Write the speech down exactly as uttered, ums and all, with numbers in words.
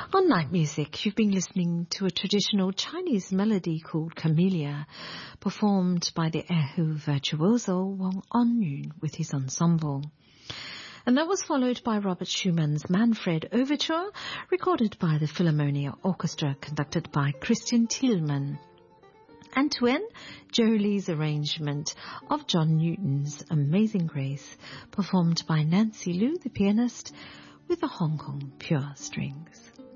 On Night Music, you've been listening to a traditional Chinese melody called Camellia, performed by the erhu virtuoso Wang Anyun with his ensemble. And that was followed by Robert Schumann's Manfred Overture, recorded by the Philharmonia Orchestra, conducted by Christian Thielmann. And to end, Jolie's arrangement of John Newton's Amazing Grace, performed by Nancy Liu, the pianist, with the Hong Kong Pure Strings.